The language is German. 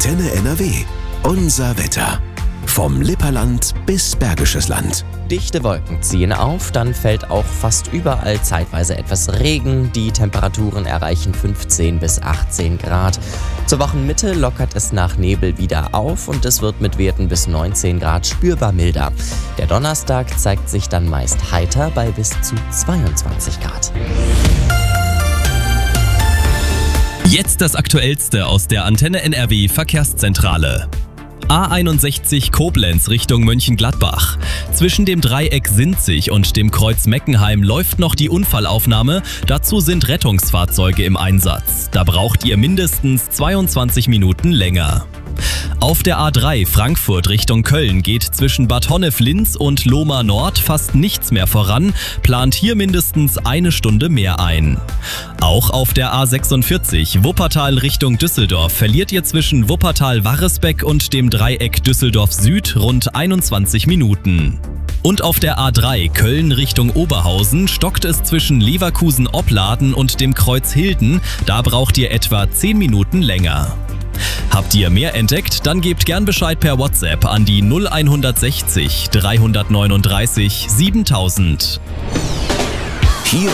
Antenne NRW. Unser Wetter. Vom Lipperland bis Bergisches Land. Dichte Wolken ziehen auf, dann fällt auch fast überall zeitweise etwas Regen. Die Temperaturen erreichen 15 bis 18 Grad. Zur Wochenmitte lockert es nach Nebel wieder auf und es wird mit Werten bis 19 Grad spürbar milder. Der Donnerstag zeigt sich dann meist heiter bei bis zu 22 Grad. Jetzt das Aktuellste aus der Antenne NRW Verkehrszentrale. A61 Koblenz Richtung Mönchengladbach. Zwischen dem Dreieck Sinzig und dem Kreuz Meckenheim läuft noch die Unfallaufnahme. Dazu sind Rettungsfahrzeuge im Einsatz. Da braucht ihr mindestens 22 Minuten länger. Auf der A3 Frankfurt Richtung Köln geht zwischen Bad Honnef-Linz und Lohmar Nord fast nichts mehr voran, plant hier mindestens eine Stunde mehr ein. Auch auf der A46 Wuppertal Richtung Düsseldorf verliert ihr zwischen Wuppertal-Warresbeck und dem Dreieck Düsseldorf Süd rund 21 Minuten. Und auf der A3 Köln Richtung Oberhausen stockt es zwischen Leverkusen-Opladen und dem Kreuz Hilden, da braucht ihr etwa 10 Minuten länger. Habt ihr mehr entdeckt? Dann gebt gern Bescheid per WhatsApp an die 0160 339 7000.